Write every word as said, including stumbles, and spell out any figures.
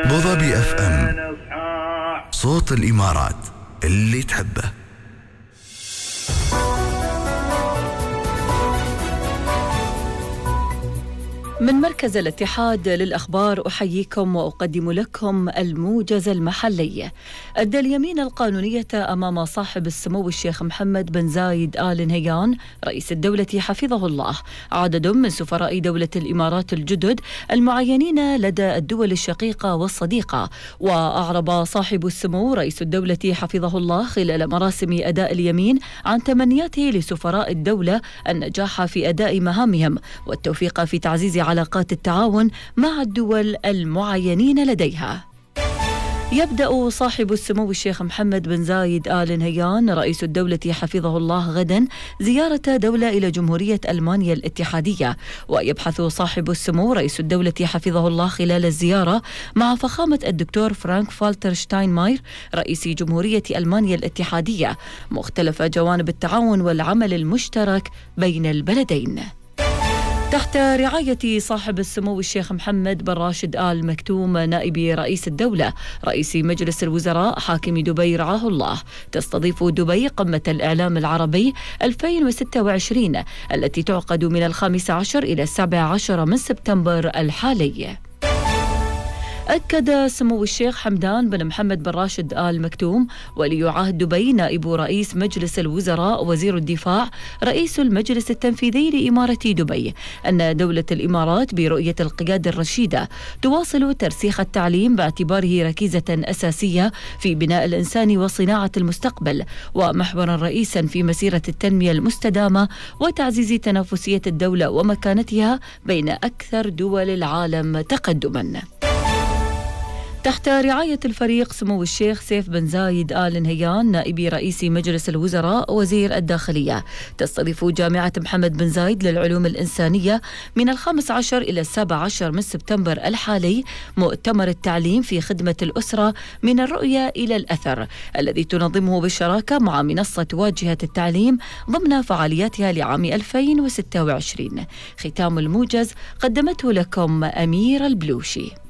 ضبابي اف ام، صوت الامارات اللي تحبه. من مركز الاتحاد للأخبار أحييكم وأقدم لكم الموجز المحلي. أدى اليمين القانونية أمام صاحب السمو الشيخ محمد بن زايد آل نهيان رئيس الدولة حفظه الله عدد من سفراء دولة الإمارات الجدد المعينين لدى الدول الشقيقة والصديقة. وأعرب صاحب السمو رئيس الدولة حفظه الله خلال مراسم أداء اليمين عن تمنياته لسفراء الدولة النجاح في أداء مهامهم والتوفيق في تعزيز علاقات التعاون مع الدول المعينين لديها. يبدأ صاحب السمو الشيخ محمد بن زايد آل نهيان رئيس الدولة حفظه الله غدا زيارة دولة إلى جمهورية ألمانيا الاتحادية. ويبحث صاحب السمو رئيس الدولة حفظه الله خلال الزيارة مع فخامة الدكتور فرانك فالتر شتاينماير رئيس جمهورية ألمانيا الاتحادية مختلف جوانب التعاون والعمل المشترك بين البلدين. تحت رعاية صاحب السمو الشيخ محمد بن راشد آل مكتوم نائب رئيس الدولة رئيس مجلس الوزراء حاكم دبي رعاه الله، تستضيف دبي قمة الإعلام العربي ألفين وستة وعشرين التي تعقد من الخامس عشر إلى السابع عشر من سبتمبر الحالي. أكد سمو الشيخ حمدان بن محمد بن راشد آل مكتوم ولي عهد دبي نائب رئيس مجلس الوزراء وزير الدفاع رئيس المجلس التنفيذي لإمارة دبي أن دولة الإمارات برؤية القيادة الرشيدة تواصل ترسيخ التعليم باعتباره ركيزة أساسية في بناء الإنسان وصناعة المستقبل ومحورا رئيسا في مسيرة التنمية المستدامة وتعزيز تنافسية الدولة ومكانتها بين أكثر دول العالم تقدما. تحت رعاية الفريق سمو الشيخ سيف بن زايد آل نهيان نائب رئيس مجلس الوزراء وزير الداخلية تستضيف جامعة محمد بن زايد للعلوم الإنسانية من الخامس عشر إلى السابع عشر من سبتمبر الحالي مؤتمر التعليم في خدمة الأسرة من الرؤية إلى الأثر الذي تنظمه بالشراكة مع منصة واجهة التعليم ضمن فعالياتها لعام ألفين وستة وعشرين. ختام الموجز قدمته لكم أمير البلوشي.